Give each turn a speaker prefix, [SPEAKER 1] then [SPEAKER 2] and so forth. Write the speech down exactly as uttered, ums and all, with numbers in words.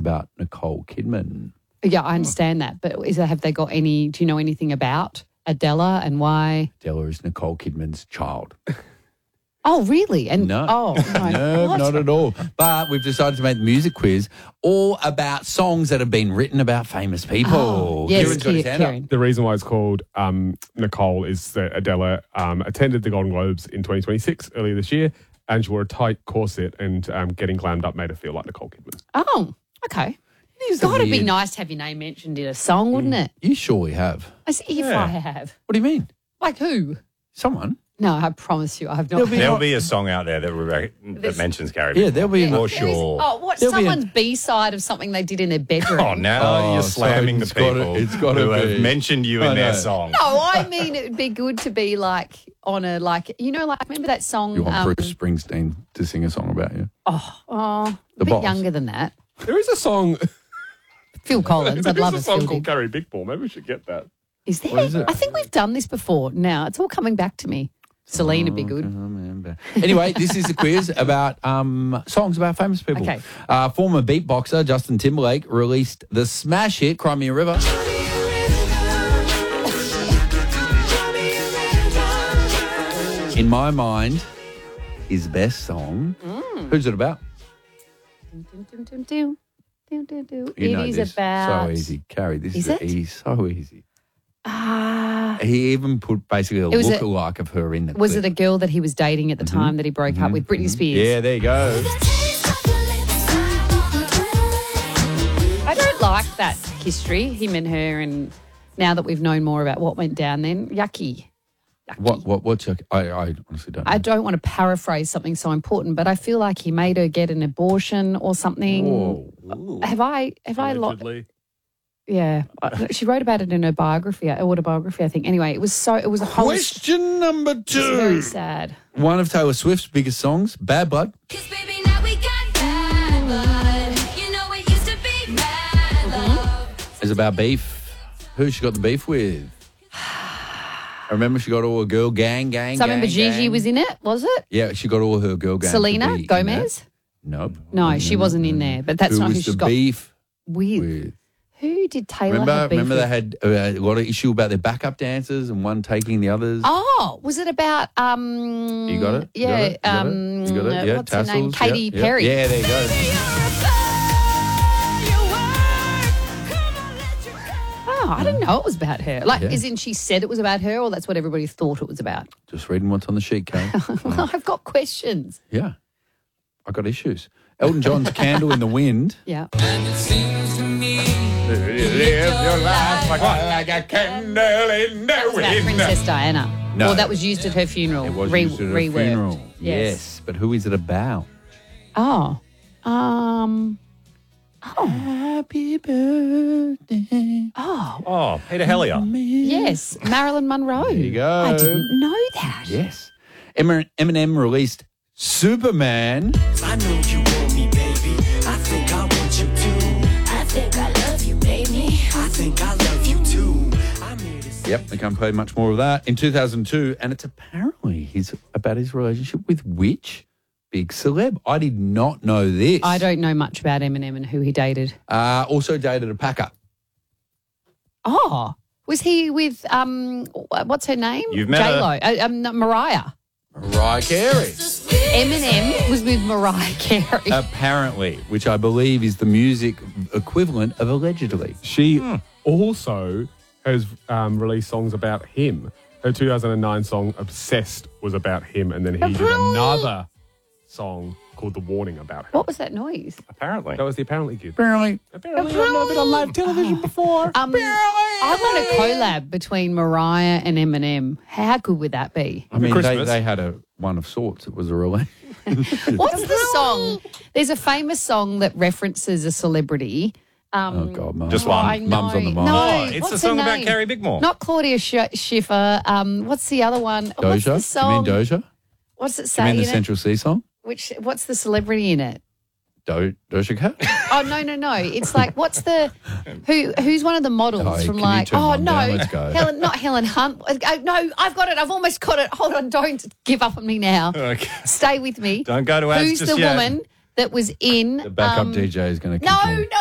[SPEAKER 1] about Nicole Kidman.
[SPEAKER 2] Yeah, I understand that. But is there, have they got any, do you know anything about Adela and why?
[SPEAKER 1] Adela is Nicole Kidman's child.
[SPEAKER 2] Oh, really? And
[SPEAKER 1] No.
[SPEAKER 2] Oh, no.
[SPEAKER 1] No,
[SPEAKER 2] What?
[SPEAKER 1] not at all. But we've decided to make the music quiz all about songs that have been written about famous people.
[SPEAKER 2] Oh, yes,
[SPEAKER 1] Kieran's got his
[SPEAKER 2] Ki-
[SPEAKER 1] hand up.
[SPEAKER 2] Kieran.
[SPEAKER 3] The reason why it's called um, Nicole is that Adela um, attended the Golden Globes in twenty twenty-six, earlier this year, and she wore a tight corset, and um, getting glammed up made her feel like Nicole Kidman.
[SPEAKER 2] Oh, okay.
[SPEAKER 1] Is a
[SPEAKER 2] God, it'd be
[SPEAKER 1] weird-
[SPEAKER 2] nice to have your name mentioned in a song, wouldn't it?
[SPEAKER 1] You surely have.
[SPEAKER 2] As if
[SPEAKER 3] Yeah.
[SPEAKER 2] I have.
[SPEAKER 1] What do you mean?
[SPEAKER 2] Like who?
[SPEAKER 1] Someone?
[SPEAKER 2] No, I promise you, I have not.
[SPEAKER 1] There'll be
[SPEAKER 4] There'll
[SPEAKER 1] not-
[SPEAKER 4] be a song out there that, re- that
[SPEAKER 2] This-
[SPEAKER 4] mentions Carrie.
[SPEAKER 1] Yeah, there'll be.
[SPEAKER 4] For
[SPEAKER 1] an-
[SPEAKER 4] sure.
[SPEAKER 2] Oh, what?
[SPEAKER 1] There'll be
[SPEAKER 2] Someone's B-side of something they did in their bedroom.
[SPEAKER 4] Oh, now
[SPEAKER 1] Oh,
[SPEAKER 4] you're
[SPEAKER 1] so
[SPEAKER 4] slamming the
[SPEAKER 1] it's gotta-
[SPEAKER 4] people
[SPEAKER 1] it's gotta
[SPEAKER 4] who
[SPEAKER 1] be.
[SPEAKER 4] have mentioned you
[SPEAKER 1] I
[SPEAKER 4] in their
[SPEAKER 1] know.
[SPEAKER 4] song.
[SPEAKER 2] No, I mean it would be good to be like on a like you know like remember that song?
[SPEAKER 1] You want
[SPEAKER 2] um,
[SPEAKER 1] Bruce Springsteen to sing a song about you?
[SPEAKER 2] Oh, a
[SPEAKER 1] The
[SPEAKER 2] bit
[SPEAKER 1] Boss.
[SPEAKER 2] younger than that.
[SPEAKER 3] There is a song.
[SPEAKER 2] Phil Collins. I'd
[SPEAKER 3] There's
[SPEAKER 2] love
[SPEAKER 3] a
[SPEAKER 2] a
[SPEAKER 3] song
[SPEAKER 2] Phil
[SPEAKER 3] called
[SPEAKER 2] did.
[SPEAKER 3] Carrie Big Ball. Maybe we should get that.
[SPEAKER 2] Is there?
[SPEAKER 1] What is it?
[SPEAKER 2] I think we've done this before. Now it's all coming back to me. Selena be good.
[SPEAKER 1] Anyway, this is a quiz about um, songs about famous people.
[SPEAKER 2] Okay.
[SPEAKER 1] Uh, former beatboxer Justin Timberlake released the smash hit Cry Me a River. In my mind, his best song.
[SPEAKER 2] Mm.
[SPEAKER 1] Who's it about?
[SPEAKER 2] Dun, dun, dun, dun, dun, dun, dun.
[SPEAKER 1] You
[SPEAKER 2] It
[SPEAKER 1] know
[SPEAKER 2] is
[SPEAKER 1] this.
[SPEAKER 2] about
[SPEAKER 1] So easy. Carrie, this
[SPEAKER 2] Is
[SPEAKER 1] is,
[SPEAKER 2] it?
[SPEAKER 1] easy, so easy.
[SPEAKER 2] Ah,
[SPEAKER 1] He even put basically a
[SPEAKER 2] It was a-
[SPEAKER 1] lookalike of her in the
[SPEAKER 2] was
[SPEAKER 1] clip.
[SPEAKER 2] it a girl that he was dating at the time that he broke up with, Britney Spears?
[SPEAKER 1] Yeah, there you go.
[SPEAKER 2] I don't like that history, him and her, and now that we've known more about what went down then, yucky. Yucky.
[SPEAKER 1] What, what, what's your, I, I honestly don't know.
[SPEAKER 2] I don't want to paraphrase something so important, but I feel like he made her get an abortion or something.
[SPEAKER 1] Whoa.
[SPEAKER 2] Have I? Have I? Lo-
[SPEAKER 3] Allegedly.
[SPEAKER 2] yeah, Uh, she wrote about it in her biography, uh, autobiography, I think. Anyway, it was so. It was a whole.
[SPEAKER 1] Question number
[SPEAKER 2] It's very
[SPEAKER 1] two.
[SPEAKER 2] sad.
[SPEAKER 1] One of Taylor Swift's biggest songs, Bad Blood,
[SPEAKER 5] Cause baby, now we got bad blood. You know it used to be bad love.
[SPEAKER 1] is about beef. Who she got the beef with? I remember she got all her girl gang, gang,
[SPEAKER 2] So I remember
[SPEAKER 1] gang,
[SPEAKER 2] Gigi
[SPEAKER 1] gang.
[SPEAKER 2] was in it, was it?
[SPEAKER 1] Yeah, she got all her girl gang. to
[SPEAKER 2] Selena
[SPEAKER 1] be in
[SPEAKER 2] Gomez?
[SPEAKER 1] that. Nope.
[SPEAKER 2] No, she wasn't in there, but that's
[SPEAKER 1] who
[SPEAKER 2] not who
[SPEAKER 1] was
[SPEAKER 2] she's
[SPEAKER 1] the
[SPEAKER 2] got
[SPEAKER 1] beef
[SPEAKER 2] with.
[SPEAKER 1] with?
[SPEAKER 2] Who did Taylor
[SPEAKER 1] Remember,
[SPEAKER 2] have beef
[SPEAKER 1] remember
[SPEAKER 2] with?
[SPEAKER 1] they had uh, a lot of issue about their backup dancers and one taking the others.
[SPEAKER 2] Oh, was it about um?
[SPEAKER 1] You got it? You
[SPEAKER 2] Yeah,
[SPEAKER 1] got it? You got it?
[SPEAKER 2] um,
[SPEAKER 1] You got it? Yeah,
[SPEAKER 2] what's her name?
[SPEAKER 1] tassels.
[SPEAKER 2] Katy
[SPEAKER 1] Yeah, yeah.
[SPEAKER 2] Perry.
[SPEAKER 1] Yeah, there you go.
[SPEAKER 2] Oh, I didn't know it was about her. Like,
[SPEAKER 1] Yeah.
[SPEAKER 2] as in she said it was about her, or that's what everybody thought it was about.
[SPEAKER 1] Just reading what's on the sheet, Kay.
[SPEAKER 2] Well, I've got questions.
[SPEAKER 1] Yeah. I got issues. Elton John's Candle in the Wind.
[SPEAKER 2] Yeah.
[SPEAKER 4] Live your life like a candle in the
[SPEAKER 2] It's about Princess Diana.
[SPEAKER 1] No.
[SPEAKER 2] Or that was used at her funeral.
[SPEAKER 1] It was
[SPEAKER 2] Re-
[SPEAKER 1] used at her
[SPEAKER 2] reworked.
[SPEAKER 1] funeral.
[SPEAKER 2] Yes.
[SPEAKER 1] Yes, but who is it about?
[SPEAKER 2] Oh. Um.
[SPEAKER 1] Happy birthday.
[SPEAKER 2] Oh.
[SPEAKER 4] Oh, Peter Hellier.
[SPEAKER 2] Yes. Marilyn Monroe.
[SPEAKER 1] There you go.
[SPEAKER 2] I didn't know that.
[SPEAKER 1] Yes. Emin- Eminem released Superman.
[SPEAKER 6] I know you want me, baby. I think I want you too.
[SPEAKER 5] I think I love you, baby.
[SPEAKER 6] I think I love you too. I made it.
[SPEAKER 1] Yep, they can't play much more of that. In two thousand two, and it's apparently his about his relationship with which big celeb? I did not know this.
[SPEAKER 2] I don't know much about Eminem and who he dated.
[SPEAKER 1] Uh, also dated a packer.
[SPEAKER 2] Oh. Was he with, um, what's her name?
[SPEAKER 4] You've met her.
[SPEAKER 2] J-Lo. Uh, um, no, Mariah.
[SPEAKER 1] Mariah Carey.
[SPEAKER 2] Eminem was with Mariah Carey.
[SPEAKER 1] Apparently, which I believe is the music equivalent of allegedly.
[SPEAKER 3] She also has um, released songs about him. Her two thousand nine song "Obsessed" was about him, and then he did another song called "The Warning" about him.
[SPEAKER 2] What was that noise?
[SPEAKER 4] Apparently.
[SPEAKER 3] That was the apparently kid.
[SPEAKER 1] Apparently.
[SPEAKER 3] Apparently, I've not been on live television before.
[SPEAKER 2] Um, I want a collab between Mariah and Eminem. How good would that be?
[SPEAKER 1] I mean, they,
[SPEAKER 4] Christmas.
[SPEAKER 1] they had a one of sorts. It was a relation.
[SPEAKER 2] What's the song? There's a famous song that references a celebrity. Um,
[SPEAKER 1] Oh, God, Mum.
[SPEAKER 4] Just one.
[SPEAKER 2] I know.
[SPEAKER 1] Mum's on the mind.
[SPEAKER 2] No,
[SPEAKER 4] Oh, it's
[SPEAKER 2] what's
[SPEAKER 4] the
[SPEAKER 2] her
[SPEAKER 4] song about
[SPEAKER 2] name?
[SPEAKER 4] Carrie Bickmore.
[SPEAKER 2] Not Claudia Sch- Schiffer. Um, what's the other one? What's the
[SPEAKER 1] Doja? You
[SPEAKER 2] song?
[SPEAKER 1] mean Doja?
[SPEAKER 2] What's it
[SPEAKER 1] You
[SPEAKER 2] say
[SPEAKER 1] mean the
[SPEAKER 2] in it?
[SPEAKER 1] Central Sea song?
[SPEAKER 2] Which? What's the celebrity in it?
[SPEAKER 1] Do- Doja Cat?
[SPEAKER 2] Oh no no no! It's like what's the who who's one of the models
[SPEAKER 1] Oh,
[SPEAKER 2] from
[SPEAKER 1] can you
[SPEAKER 2] like
[SPEAKER 1] turn
[SPEAKER 2] oh
[SPEAKER 1] mine
[SPEAKER 2] no
[SPEAKER 1] down? Let's go.
[SPEAKER 2] Helen not Helen Hunt uh, no I've got it I've almost got it hold on don't give up on me now
[SPEAKER 4] Okay.
[SPEAKER 2] stay with me
[SPEAKER 4] Don't go to ads
[SPEAKER 2] who's
[SPEAKER 4] just
[SPEAKER 2] the
[SPEAKER 4] yet.
[SPEAKER 2] woman that was in
[SPEAKER 1] The backup
[SPEAKER 2] um,
[SPEAKER 1] D J is going to
[SPEAKER 2] no no